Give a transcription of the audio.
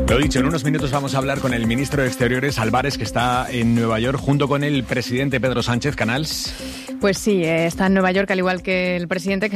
Lo dicho, en unos minutos vamos a hablar con el ministro de Exteriores, Álvarez, que está en Nueva York, junto con el presidente Pedro Sánchez. Canals. Pues sí, está en Nueva York, al igual que el presidente,